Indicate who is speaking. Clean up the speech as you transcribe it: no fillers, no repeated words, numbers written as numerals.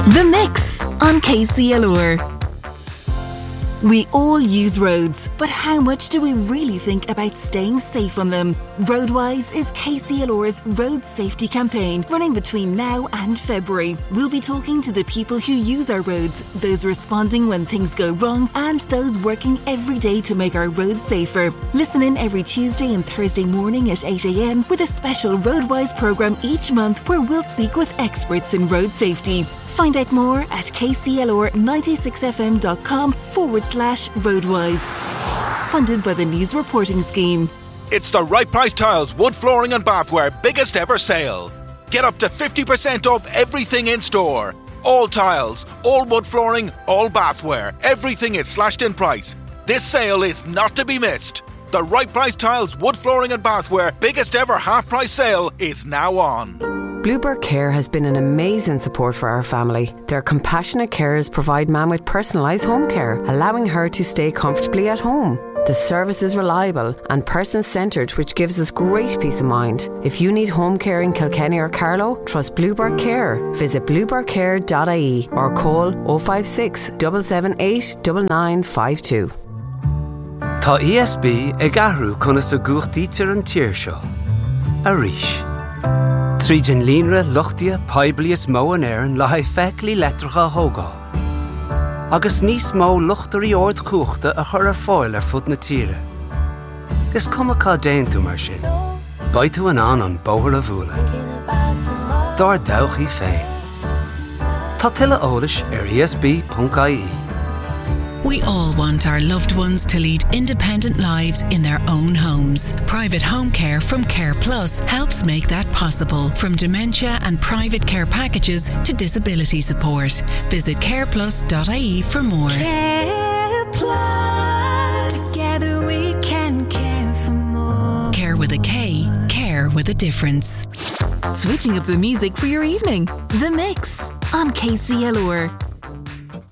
Speaker 1: The Mix on KCLR. We all use roads, but how much do we really think about staying safe on them? Roadwise is KCLR's road safety campaign running between now and February. We'll be talking to the people who use our roads, those responding when things go wrong, and those working every day to make our roads safer. Listen in every Tuesday and Thursday morning at 8 a.m. with a special Roadwise programme each month where we'll speak with experts in road safety. Find out more at kclr96fm.com/roadwise. Funded by the News Reporting Scheme.
Speaker 2: It's the Right Price Tiles Wood Flooring and Bathware biggest ever sale. Get up to 50% off everything in store. All tiles, all wood flooring, all bathware. Everything is slashed in price. This sale is not to be missed. The Right Price Tiles Wood Flooring and Bathware biggest ever half price sale is now on.
Speaker 3: Bluebird Care has been an amazing support for our family. Their compassionate carers provide Mam with personalised home care, allowing her to stay comfortably at home. The service is reliable and person-centred, which gives us great peace of mind. If you need home care in Kilkenny or Carlow, trust Bluebird Care. Visit bluebirdcare.ie or call 056 778 9952.
Speaker 4: Tá ESB ag ahrú chuna sa gúchtaítear an tír seo. Arís. Tríd an línre luchtia poiblias mó an éireann le haid feiclí letracha thógá. Agus níos mó luchtarí ord cúchta a chur ar fáil ar fud na tíre. Is cumachá déantú mar sin. Baitú an bóthar a bhúla. Dar dawchaí féin. Tá tuile eolais ar esb.ie.
Speaker 5: We all want our loved ones to lead independent lives in their own homes. Private home care from Care Plus helps make that possible. From dementia and private care packages to disability support. Visit careplus.ie for more.
Speaker 6: Care Plus. Together we can care for more.
Speaker 5: Care with a K. Care with a difference.
Speaker 1: Switching up the music for your evening. The Mix on KCLR.